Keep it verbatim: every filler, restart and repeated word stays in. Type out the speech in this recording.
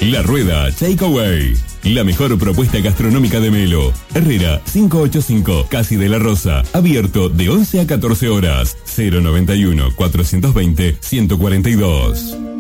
La Rueda Takeaway. La mejor propuesta gastronómica de Melo. Herrera quinientos ochenta y cinco, Casi de la Rosa. Abierto de once a catorce horas. cero noventa y uno, cuatrocientos veinte, ciento cuarenta y dos.